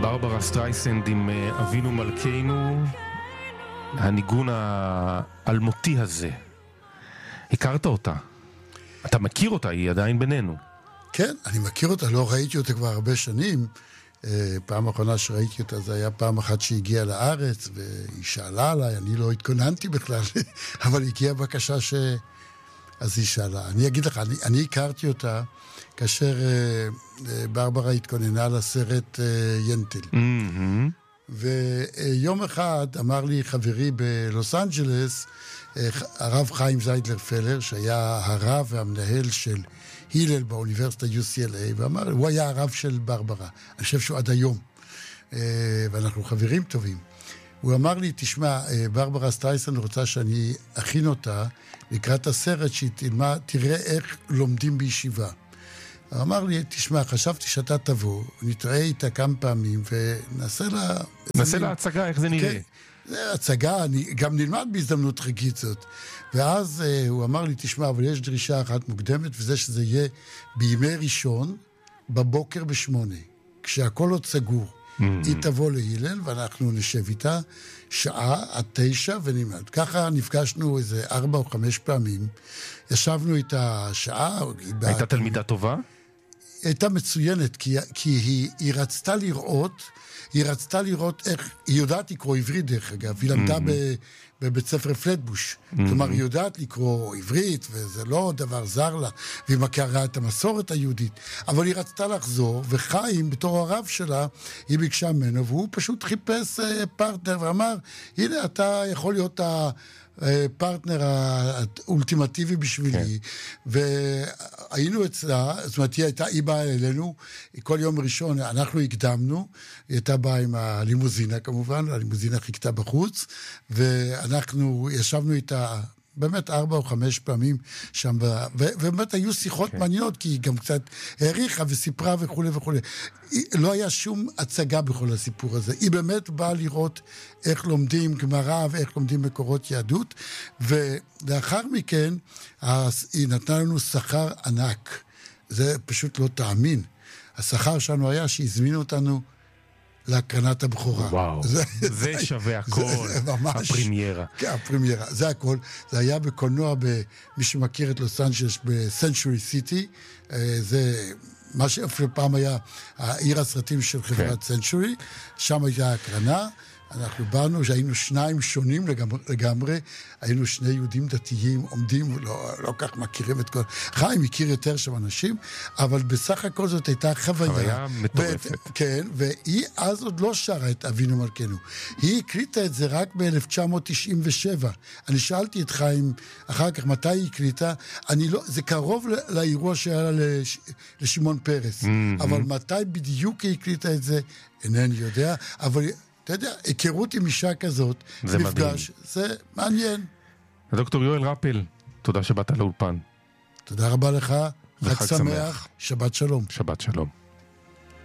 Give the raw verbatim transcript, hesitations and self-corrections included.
ברברה סטרייסנד עם אבינו מלכנו, הניגון האלמותי הזה. הכרת אותה? אתה מכיר אותה? היא עדיין בינינו. כן, אני מכיר אותה, לא ראיתי אותה כבר הרבה שנים. פעם האחרונה שראיתי אותה זה היה פעם אחת שהגיעה לארץ, והיא שאלה עליי, אני לא התכוננתי בכלל, אבל הגיעה בקשה ש... אז היא שאלה. אני אגיד לך, אני, אני הכרתי אותה כאשר uh, ברברה התכוננה לסרט uh, ינטל. Mm-hmm. ויום אחד אמר לי חברי בלוס אנג'לס, uh, הרב חיים זיידלר פלר, שהיה הרב והמנהל של הילל באוניברסיטה יו סי אל איי, ואמר, הוא היה הרב של ברברה. אני חושב שהוא עד היום. Uh, ואנחנו חברים טובים. הוא אמר לי, תשמע, ברברה סטרייסנד רוצה שאני אכין אותה לקראת הסרט, שהיא תלמד, תראה איך לומדים בישיבה. הוא אמר לי, תשמע, חשבתי שאתה תבוא, נתראה איתה כמה פעמים, ונעשה לה... נעשה לה הצגה, איך זה נראה. כן, זה הצגה, אני גם נלמד בהזדמנות רגעית זאת. ואז uh, הוא אמר לי, תשמע, אבל יש דרישה אחת מוקדמת, וזה שזה יהיה בימי ראשון, בבוקר בשמונה, כשהכל עוד סגור. Mm-hmm. היא תבוא להילל, ואנחנו נשב איתה שעה עד תשע ונלמד. ככה נפגשנו איזה ארבע או חמש פעמים. ישבנו איתה שעה. הייתה תלמידה טובה? היא הייתה מצוינת, כי, כי היא, היא רצתה לראות, היא רצתה לראות איך, היא יודעת לקרוא עברית דרך אגב, היא למדה mm-hmm. ב, בבית ספר פלטבוש. Mm-hmm. כלומר, היא יודעת לקרוא עברית, וזה לא דבר זר לה, והיא מכירה את המסורת היהודית. אבל היא רצתה לחזור, וחיים, בתור הרב שלה, היא ביקשה ממנו, והוא פשוט חיפש אה, פרטנר, ואמר, הנה, אתה יכול להיות ה... פרטנר האולטימטיבי בשבילי, והיינו אצלה, זאת אומרת, היא הייתה, היא באה אלינו, כל יום ראשון אנחנו הקדמנו, היא הייתה באה עם הלימוזינה כמובן, הלימוזינה חיכתה בחוץ, ואנחנו ישבנו איתה באמת ארבע או חמש פעמים שם, ובאמת היו שיחות okay. מעניינות, כי היא גם קצת העריכה וסיפרה וכו' וכו'. לא היה שום הצגה בכל הסיפור הזה. היא באמת באה לראות איך לומדים גמרא ואיך לומדים מקורות יהדות, ולאחר מכן היא נתנה לנו שכר ענק. זה פשוט לא תאמין. השכר שלנו היה שהזמינו אותנו להקרנת הבכורה. וואו, זה, זה, זה שווה הכל, זה, זה ממש, הפרימיירה. כן, הפרימיירה, זה הכל. זה היה בקולנוע, מי שמכיר את לוס אנג'לס, בסנצ'ורי סיטי, זה מה שפעם היה העיר הסרטים של חברת סנצ'ורי, שם הייתה הקרנה, אנחנו באנו, שהיינו שניים שונים לגמרי, לגמרי, היינו שני יהודים דתיים, עומדים, לא, לא כך מכירים את כל... חיים הכיר יותר שם אנשים, אבל בסך הכל זאת הייתה חוויה. חוויה מטורפת. ואת, כן, והיא אז עוד לא שרה את אבינו מלכנו. היא הקליטה את זה רק ב-אלף תשע מאות תשעים ושבע. אני שאלתי את חיים, אחר כך מתי היא הקליטה, אני לא, זה קרוב לאירוע שהיה לש, לשמעון פרס, mm-hmm. אבל מתי בדיוק היא הקליטה את זה, אינני יודע, אבל... אתה יודע, היכרות עם אישה כזאת, זה מפגש, מדהים. זה מעניין. דוקטור יואל רפל, תודה שבאת לאולפן. תודה רבה לך, חג שמח. שמח, שבת שלום. שבת שלום.